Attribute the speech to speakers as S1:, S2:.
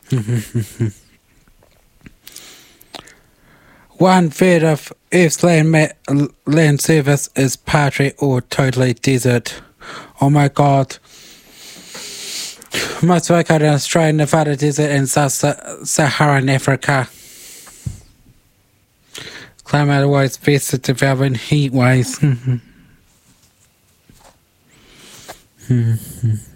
S1: 1/3 of Earth's land surface is partly or totally desert. Oh my God. Most located in Australia, Nevada Desert, and Sub-Saharan Africa. Climate-wise, best developing heat waves.